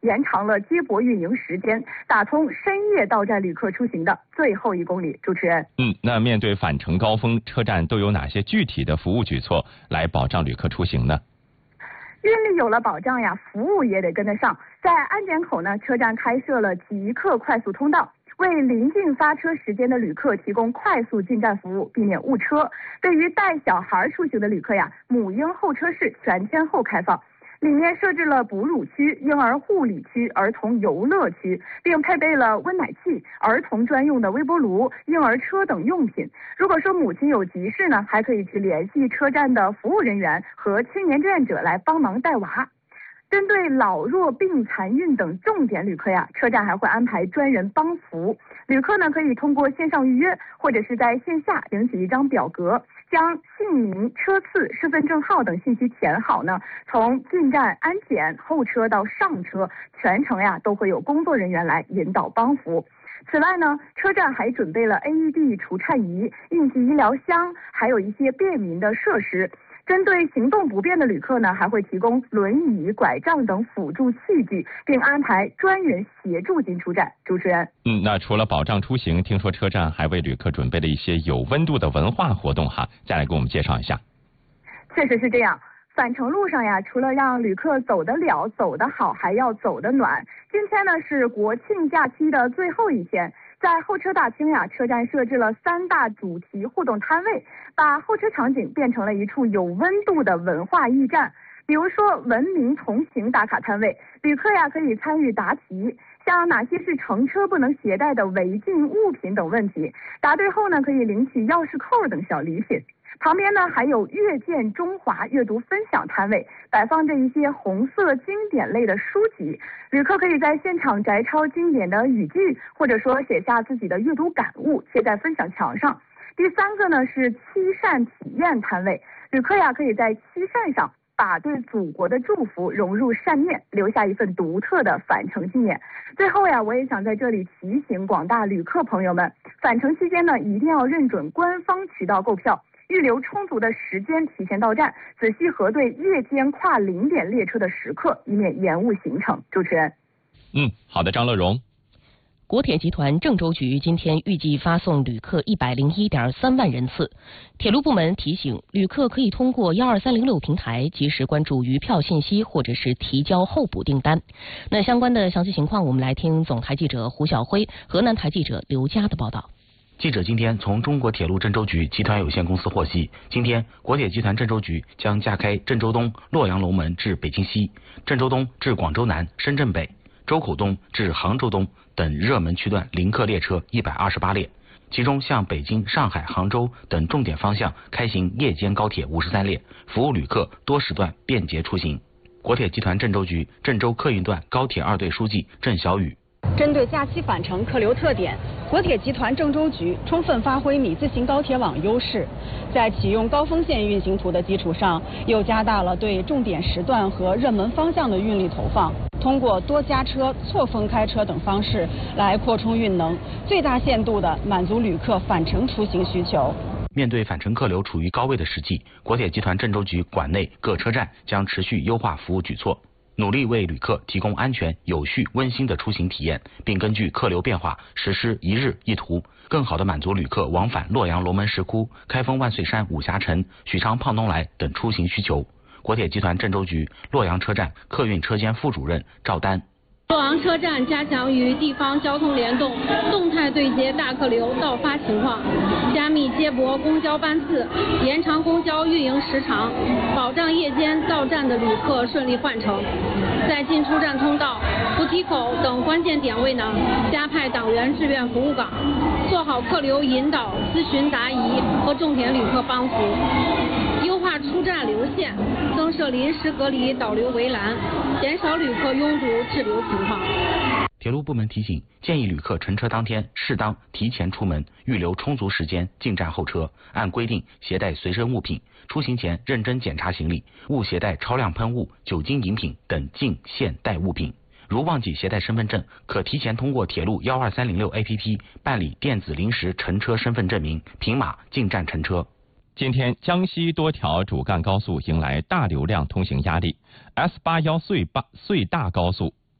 延长了接驳运营时间，打通深夜到站旅客出行的最后1公里。主持人， 那面对返程高峰，车站都有哪些具体的服务举措来保障旅客出行呢？ 运力有了保障呀，服务也得跟得上。在安检口呢，车站开设了即刻快速通道，为临近发车时间的旅客提供快速进站服务，避免误车。对于带小孩出行的旅客呀，母婴候车室全天候开放，里面设置了哺乳区、婴儿护理区、儿童游乐区，并配备了温奶器、儿童专用的微波炉、婴儿车等用品。如果说母亲有急事呢，还可以去联系车站的服务人员和青年志愿者来帮忙带娃。针对老弱病残孕等重点旅客呀，车站还会安排专人帮扶。旅客呢可以通过线上预约，或者是在线下领取一张表格，将姓名、车次、身份证号等信息填好呢，从进站安检、候车到上车，全程呀都会有工作人员来引导帮扶。此外呢，车站还准备了 AED 除颤仪、应急医疗箱，还有一些便民的设施。针对行动不便的旅客呢，还会提供轮椅、拐杖等辅助器具，并安排专人协助进出站。主持人， 那除了保障出行，听说车站还为旅客准备了一些有温度的文化活动哈，再来给我们介绍一下。 确实是这样。返程路上呀，除了让旅客走得了、走得好，还要走得暖。今天呢是国庆假期的最后一天，在候车大厅呀，车站设置了3大主题互动摊位，把候车场景变成了一处有温度的文化驿站。比如说文明同行打卡摊位，旅客呀可以参与答题，像哪些是乘车不能携带的违禁物品等问题，答对后呢可以领取钥匙扣等小礼品。旁边呢还有阅见中华阅读分享摊位，摆放着一些红色经典类的书籍，旅客可以在现场摘抄经典的语句，或者说写下自己的阅读感悟，贴在分享墙上。第3个呢是漆扇体验摊位，旅客呀可以在漆扇上把对祖国的祝福融入扇面，留下一份独特的返程纪念。最后呀，我也想在这里提醒广大旅客朋友们，返程期间呢一定要认准官方渠道购票，预留充足的时间提前到站，仔细核对夜间跨0点列车的时刻，以免延误行程。主持人， 好的，张乐荣。 国铁集团郑州局今天预计发送旅客101.3万人次。铁路部门提醒，旅客可以通过12306平台及时关注余票信息，或者是提交候补订单。那相关的详细情况，我们来听总台记者胡晓辉、河南台记者刘佳的报道。 记者今天从中国铁路郑州局集团有限公司获悉，今天国铁集团郑州局将架开郑州东洛阳龙门至北京西、郑州东至广州南、深圳北、周口东至杭州东等热门区段临客列车128列，其中向北京、上海、杭州等重点方向开行夜间高铁53列，服务旅客多时段便捷出行。国铁集团郑州局郑州客运段高铁2队书记郑小雨， 针对假期返程客流特点，国铁集团郑州局充分发挥米字形高铁网优势，在启用高峰线运行图的基础上，又加大了对重点时段和热门方向的运力投放，通过多加车、错峰开车等方式来扩充运能，最大限度地满足旅客返程出行需求。 面对返程客流处于高位的时期，国铁集团郑州局管内各车站将持续优化服务举措，努力为旅客提供安全、有序、温馨的出行体验，并根据客流变化实施1日1图，更好地满足旅客往返洛阳龙门石窟、开封万岁山武侠城、许昌胖东来等出行需求。国铁集团郑州局洛阳车站客运车间副主任赵丹， 洛阳车站加强与地方交通联动，动态对接大客流到发情况，加密接驳公交班次，延长公交运营时长，保障夜间到站的旅客顺利换乘。在进出站通道、扶梯口等关键点位呢，加派党员志愿服务岗，做好客流引导、咨询答疑和重点旅客帮扶，优化出站流线，增设临时隔离导流围栏，减少旅客拥堵滞留情况。 铁路部门提醒，建议旅客乘车当天适当提前出门，预留充足时间进站候车，按规定携带随身物品，出行前认真检查行李，勿携带超量喷雾、酒精饮品等进现代物品。如忘记携带身份证，可提前通过铁路12306 APP 办理电子临时乘车身份证明，凭码进站乘车。 今天江西多条主干高速迎来大流量通行压力，S81 隧大高速